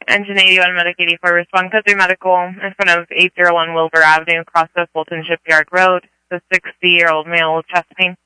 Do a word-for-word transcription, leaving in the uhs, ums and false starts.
Engine eighty-one, Medic eighty-four, respond code three medical in front of eight oh one Wilbur Avenue, across the Fulton Shipyard Road. The sixty-year-old male with chest pain.